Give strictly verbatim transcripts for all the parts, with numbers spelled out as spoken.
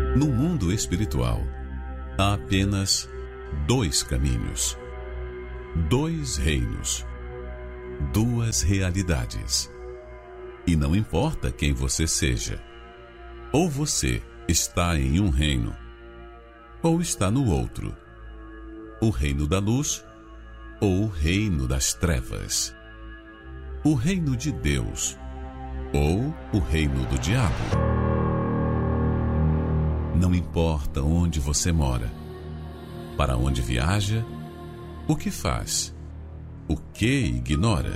No mundo espiritual, há apenas dois caminhos, dois reinos, duas realidades. E não importa quem você seja, ou você está em um reino, ou está no outro, o reino da luz ou o reino das trevas, o reino de Deus ou o reino do diabo. Não importa onde você mora, para onde viaja, o que faz, o que ignora.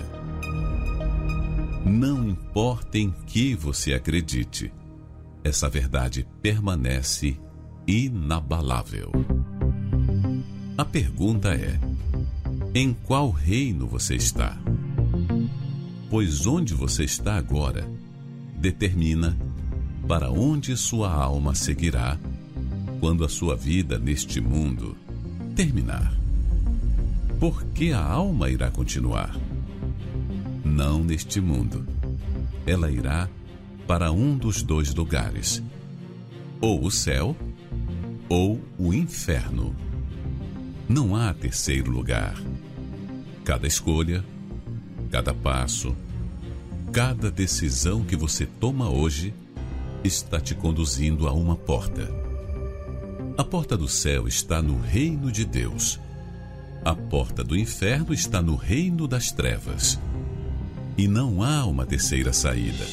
Não importa em que você acredite, essa verdade permanece inabalável. A pergunta é: em qual reino você está? Pois onde você está agora determina para onde sua alma seguirá quando a sua vida neste mundo terminar. Porque a alma irá continuar. Não neste mundo. Ela irá para um dos dois lugares, ou o céu ou o inferno. Não há terceiro lugar. Cada escolha, cada passo, cada decisão que você toma hoje está te conduzindo a uma porta. A porta do céu está no reino de Deus. A porta do inferno está no reino das trevas. E não há uma terceira saída.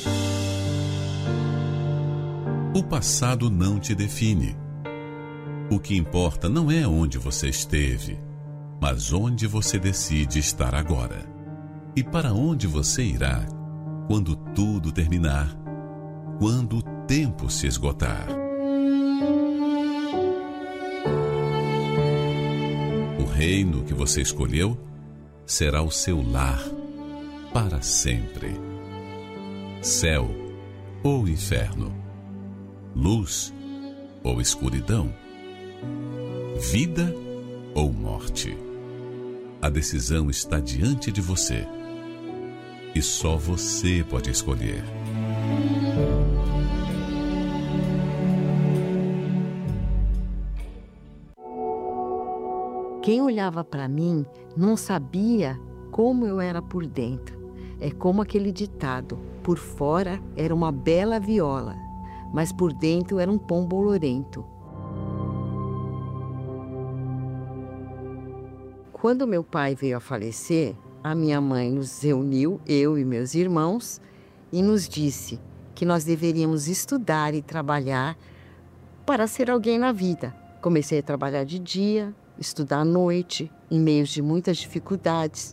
O passado não te define. O que importa não é onde você esteve, mas onde você decide estar agora. E para onde você irá quando tudo terminar, quando o tempo se esgotar. O reino que você escolheu será o seu lar para sempre. Céu ou inferno, luz ou escuridão, vida ou morte. A decisão está diante de você e só você pode escolher. Quem olhava para mim não sabia como eu era por dentro. É como aquele ditado: por fora era uma bela viola, mas por dentro era um pão bolorento. Quando meu pai veio a falecer, a minha mãe nos reuniu, eu e meus irmãos, e nos disse que nós deveríamos estudar e trabalhar para ser alguém na vida. Comecei a trabalhar de dia, estudar à noite, em meio de muitas dificuldades.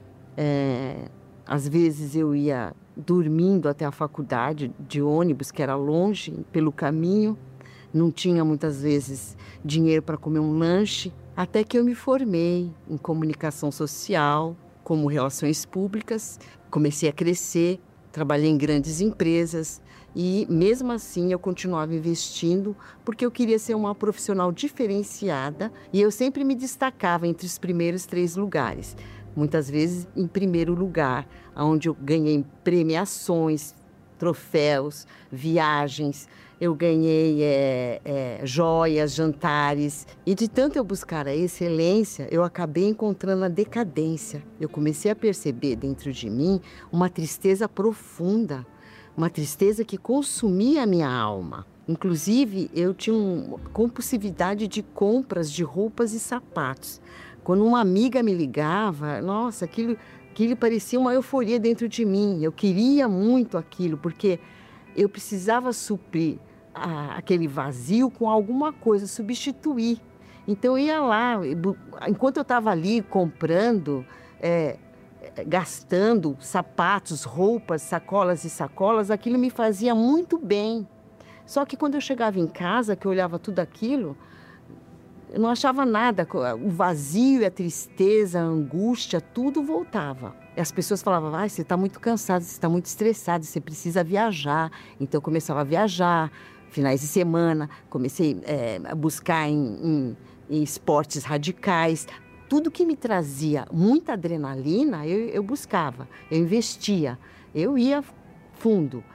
É, às vezes eu ia dormindo até a faculdade de ônibus, que era longe, pelo caminho. Não tinha muitas vezes dinheiro para comer um lanche, até que eu me formei em comunicação social, como relações públicas. Comecei a crescer, trabalhei em grandes empresas e mesmo assim eu continuava investindo porque eu queria ser uma profissional diferenciada e eu sempre me destacava entre os primeiros três lugares. Muitas vezes em primeiro lugar, onde eu ganhei premiações, troféus, viagens, eu ganhei é, é, joias, jantares. E de tanto eu buscar a excelência, eu acabei encontrando a decadência. Eu comecei a perceber dentro de mim uma tristeza profunda, uma tristeza que consumia a minha alma. Inclusive, eu tinha uma compulsividade de compras de roupas e sapatos. Quando uma amiga me ligava, nossa, aquilo, aquilo parecia uma euforia dentro de mim. Eu queria muito aquilo, porque eu precisava suprir a, aquele vazio com alguma coisa, substituir. Então eu ia lá, enquanto eu estava ali comprando, é, gastando sapatos, roupas, sacolas e sacolas, aquilo me fazia muito bem. Só que quando eu chegava em casa, que eu olhava tudo aquilo, eu não achava nada. O vazio, a tristeza, a angústia, tudo voltava. E as pessoas falavam: ah, você está muito cansado, você está muito estressado, você precisa viajar. Então eu começava a viajar, finais de semana, comecei é, a buscar em, em, em esportes radicais. Tudo que me trazia muita adrenalina, eu, eu buscava, eu investia, eu ia fundo.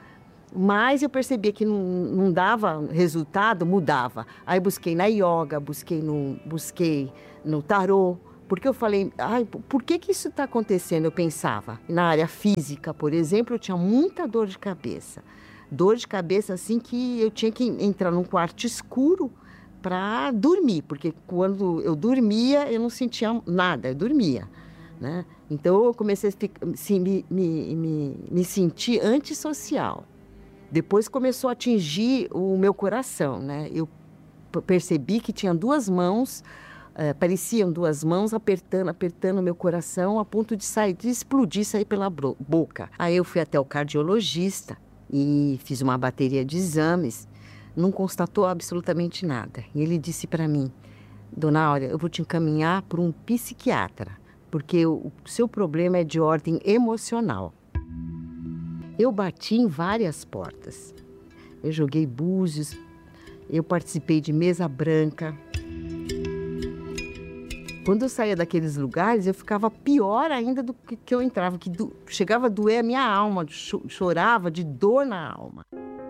Mas eu percebia que não, não dava resultado, mudava. Aí busquei na yoga, busquei no, busquei no tarô, porque eu falei, ai, por que que isso está acontecendo? Eu pensava, na área física, por exemplo, eu tinha muita dor de cabeça. Dor de cabeça, assim, que eu tinha que entrar num quarto escuro para dormir, porque quando eu dormia, eu não sentia nada, eu dormia, né? Então, eu comecei a ficar, assim, me, me, me, me sentir antissocial. Depois começou a atingir o meu coração, né? Eu percebi que tinha duas mãos, é, pareciam duas mãos apertando, apertando o meu coração, a ponto de sair, de explodir, sair pela boca. Aí eu fui até o cardiologista e fiz uma bateria de exames, não constatou absolutamente nada. E ele disse para mim, dona Áurea, eu vou te encaminhar para um psiquiatra, porque o seu problema é de ordem emocional. Eu bati em várias portas. Eu joguei búzios, eu participei de mesa branca. Quando eu saía daqueles lugares, eu ficava pior ainda do que, que eu entrava, que do, chegava a doer a minha alma, cho, chorava de dor na alma.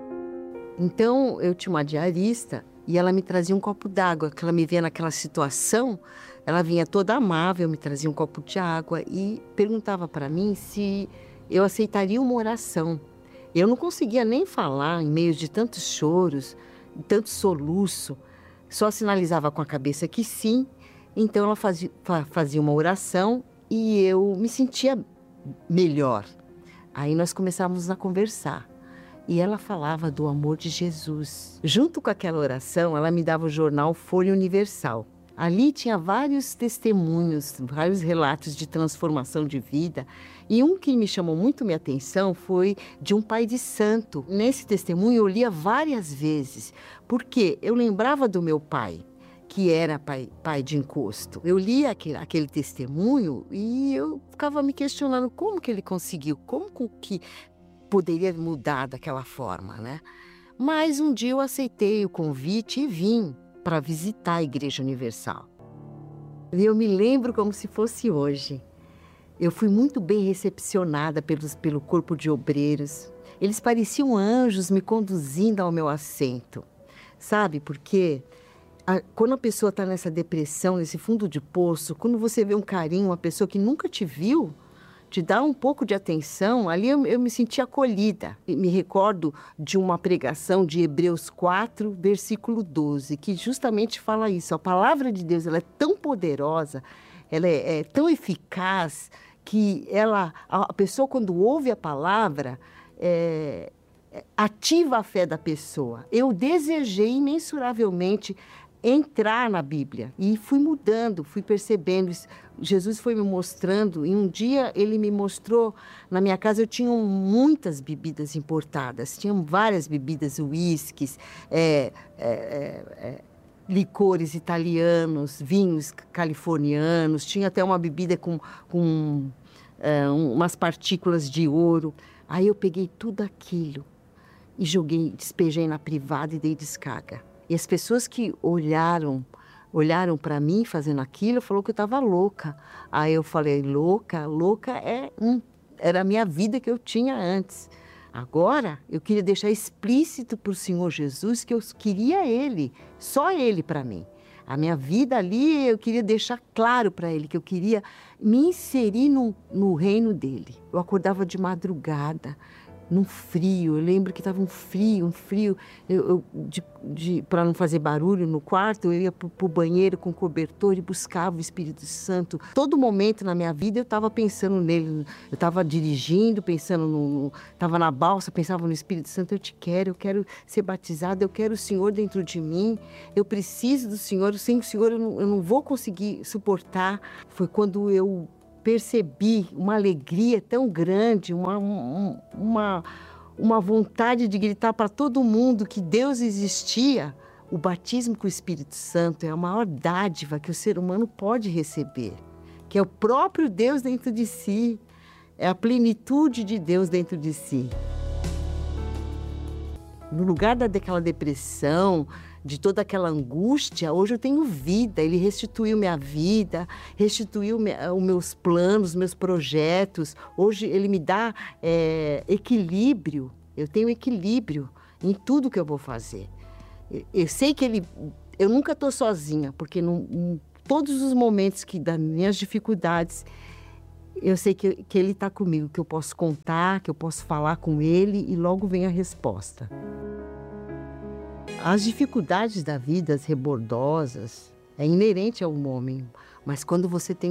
Então, eu tinha uma diarista e ela me trazia um copo d'água, que ela me via naquela situação, ela vinha toda amável, me trazia um copo de água e perguntava para mim se eu aceitaria uma oração. Eu não conseguia nem falar em meio de tantos choros, tanto soluço, só sinalizava com a cabeça que sim. Então ela fazia, fazia uma oração e eu me sentia melhor. Aí nós começávamos a conversar e ela falava do amor de Jesus. Junto com aquela oração, ela me dava o jornal Folha Universal. Ali tinha vários testemunhos, vários relatos de transformação de vida. E um que me chamou muito minha atenção foi de um pai de santo. Nesse testemunho eu lia várias vezes, porque eu lembrava do meu pai, que era pai, pai de encosto. Eu lia aquele, aquele testemunho e eu ficava me questionando como que ele conseguiu, como que poderia mudar daquela forma, né? Mas um dia eu aceitei o convite e vim para visitar a Igreja Universal. E eu me lembro como se fosse hoje. Eu fui muito bem recepcionada pelos, pelo corpo de obreiros. Eles pareciam anjos me conduzindo ao meu assento. Sabe por quê? A, quando a pessoa está nessa depressão, nesse fundo de poço, quando você vê um carinho, uma pessoa que nunca te viu, te dá um pouco de atenção, ali eu, eu me senti acolhida. E me recordo de uma pregação de Hebreus quatro, versículo doze, que justamente fala isso. A palavra de Deus ela é tão poderosa, ela é, é tão eficaz, que ela, a pessoa, quando ouve a palavra, é, ativa a fé da pessoa. Eu desejei imensuravelmente entrar na Bíblia e fui mudando, fui percebendo. Jesus foi me mostrando e um dia ele me mostrou, na minha casa eu tinha muitas bebidas importadas, tinham várias bebidas, uísques, é, é, é, licores italianos, vinhos californianos, tinha até uma bebida com, com é, umas partículas de ouro. Aí eu peguei tudo aquilo e joguei, despejei na privada e dei descarga. E as pessoas que olharam, olharam para mim fazendo aquilo, falou que eu estava louca. Aí eu falei, louca? Louca é um, era a minha vida que eu tinha antes. Agora, eu queria deixar explícito para o Senhor Jesus que eu queria Ele, só Ele para mim. A minha vida ali, eu queria deixar claro para Ele que eu queria me inserir no, no reino dEle. Eu acordava de madrugada, num frio, eu lembro que estava um frio, um frio, eu, eu, de, de, para não fazer barulho no quarto, eu ia para o banheiro com cobertor e buscava o Espírito Santo. Todo momento na minha vida eu estava pensando nele, eu estava dirigindo, pensando no... Estava na balsa, pensava no Espírito Santo, eu te quero, eu quero ser batizada, eu quero o Senhor dentro de mim, eu preciso do Senhor, sem o Senhor eu não, eu não vou conseguir suportar. Foi quando eu percebi uma alegria tão grande, uma, uma, uma vontade de gritar para todo mundo que Deus existia. O batismo com o Espírito Santo é a maior dádiva que o ser humano pode receber, que é o próprio Deus dentro de si, é a plenitude de Deus dentro de si. No lugar daquela depressão, de toda aquela angústia, hoje eu tenho vida. Ele restituiu minha vida, restituiu os meus planos, meus projetos. Hoje ele me dá é, equilíbrio. Eu tenho equilíbrio em tudo que eu vou fazer. Eu, eu sei que ele... Eu nunca estou sozinha, porque num, em todos os momentos que, das minhas dificuldades, eu sei que, que ele está comigo, que eu posso contar, que eu posso falar com ele e logo vem a resposta. As dificuldades da vida, as rebordosas, é inerente ao homem, mas quando você tem